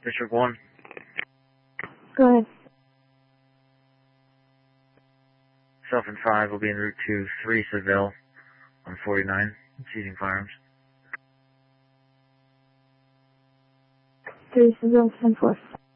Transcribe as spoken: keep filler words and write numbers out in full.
District one. Go ahead. Self and five will be en route to three Seville on forty-nine, seizing firearms. three Seville, ten four.